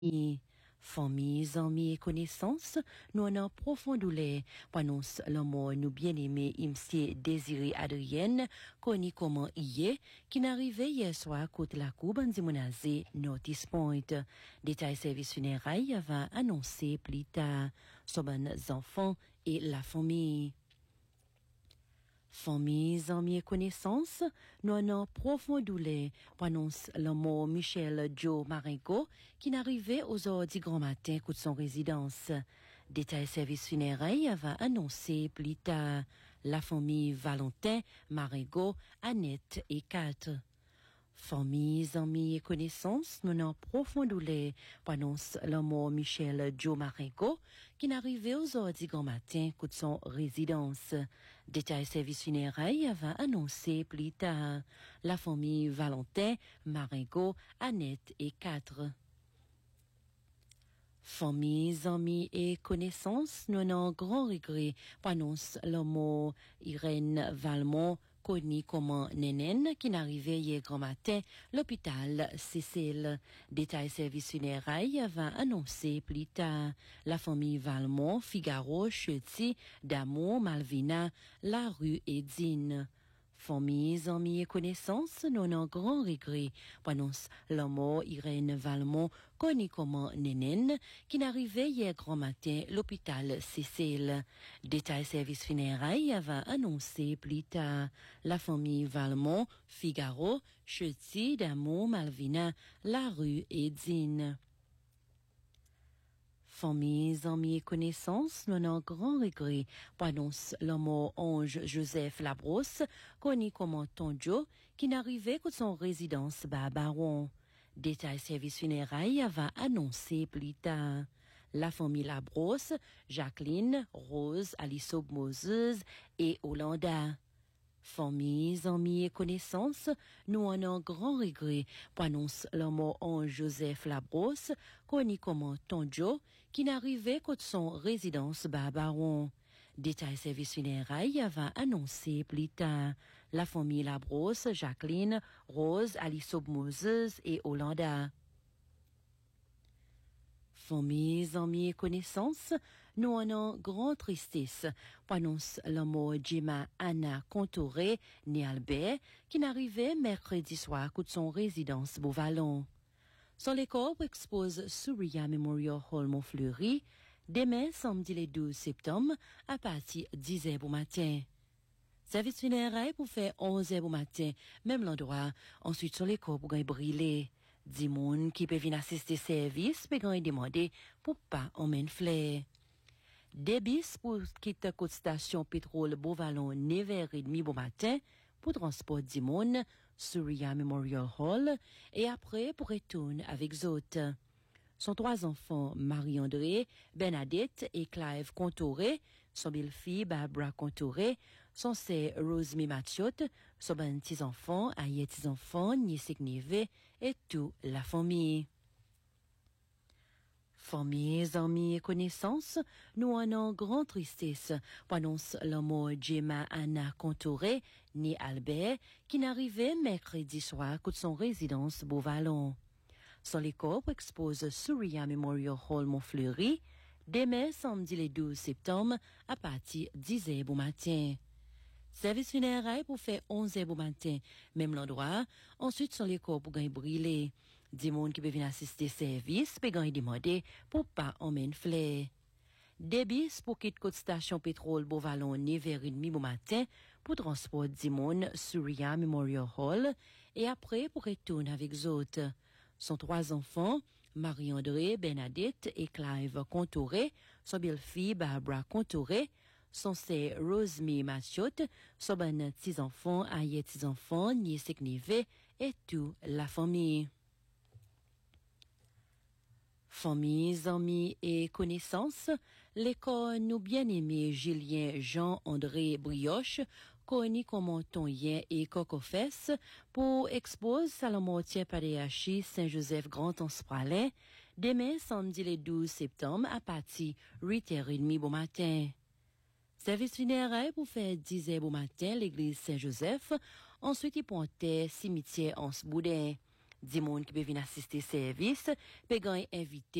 Et famille, amis et connaissances, nous en profond douleur, annonce la mort nous bien-aimé Imsié Désiré Adrienne, connu comment hier, qui n'arrivait hier soir côté la cour Bandimounazé, Notice Point. Détail service funérailles avant annoncé plus tard, sur les enfants et la famille. Famille, amis et connaissances, nous en profond douleur, annonce le mot Michel Joe Marengo, qui n'arrivait aux heures du grand matin coup de son résidence. Détail service funérailles va annoncer plus tard la famille Valentin, Marengo, Annette et Kat. Famille, amis et connaissances, nous en profond douleur, annonce le mot Michel Joe Marengo, qui n'arrivait aux heures du grand matin coup de son résidence. Détail service funérailles va annoncer plus tard la famille Valentin, Marengo, Annette et Quatre. Famille, amis et connaissances, nous en grand regret, annonce le mot Irène Valmont, connu comme Nénène, qui n'arrivait hier grand matin, l'hôpital Cécile. Détail service funérailles va annoncer plus tard la famille Valmont, Figaro, Cheti, Damour, Malvina, La Rue et Dine. Famille, amis et connaissances, nous en grand regret, annonce la mort Irène Valmont, connue comme Nénène, qui n'arrivait hier grand matin l'hôpital Cécile. Détail service funérailles va annoncer plus tard la famille Valmont, Figaro, Cheti, Damour, Malvina, La Rue et Dine. Famille, amis et connaissances, nous en grand regret, annonce le mot Ange Joseph Labrosse, connu comme Tonjo, qui n'arrivait que son résidence Baron. Détail service funérailles va annoncer plus tard. La famille Labrosse, Jacqueline, Rose, Alice Moses et Hollanda. Famille, amis et connaissances, nous en avons grand regret, annonce le mot Ange Joseph Labrosse, connu comme Tonjo, qui n'arrivait qu'à son résidence Baron. Détail service funérailles va annoncer plus tard la famille Labrosse, Jacqueline, Rose, Alice Moses et Hollanda. Famille, amis et connaissances, nous en avons grande tristesse, annonce le mot Jima Anna Contouré, née Albert, qui n'arrivait mercredi soir coup de son résidence Beauvallon. Son les corps expose Surya Memorial Hall Montfleury, demain samedi le 12 septembre, à partir 10h au matin. Service funéraire pour faire 11h au matin, même l'endroit, ensuite sur les corps pour gagner brûler. 10 moun qui peuvent venir assister service, peut demander pour pas emmener flair. Débis pour quitter côte station pétrole Beauvallon 9h30 bon matin pour transport 10 moun, Surya Memorial Hall, et après pour retourner avec Zot. Son 3 enfants, Marie-André, Bernadette et Clive Contouré, son belle-fille Barbara Contouré, son sœur Rosemary Mathiot, son petits-enfants, Ayet petits-enfants, Niesek Nive et toute la famille. Famille, amis et connaissances, nous en avons grande tristesse, annonce le mot Gemma Anna Contouré, née Albert, qui n'arrivait mercredi soir de son résidence Beauvallon. Son les corps expose Surya Memorial Hall Montfleury, demain samedi le 12 septembre à partir 10h au matin. Service funéraire pour faire 11h au matin, même l'endroit. Ensuite, son les corps pour gagner brûler. 10 monde qui peuvent venir assister service, peut gagner demander pour pas emmener flair. Débis pour quitter côte station pétrole Beauvallon 9h30 au matin pour transport 10 monde Surya Memorial Hall et après pour retourner avec autres. Son 3 enfants, Marie-André, Bernadette et Clive Contouré, son belle-fille Barbara Contouré, son sœur Rosemary Mathiot, son petits-enfants, Ayet petits-enfants, Niesek Nive et toute la famille. Famille, amis et connaissances, l'école nous bien-aimé Julien Jean-André Brioche, connu comme Tonien et Cocofès, pour expose Salomortier Padeachi Saint-Joseph Grand-Anspralin, demain samedi le 12 septembre à partir 8h30 au matin. Service funéraire pour faire 10h au matin l'église Saint-Joseph, ensuite il pointait cimetière Anse-Boudin. Des monde qui peut venir assister service, peut gagner invité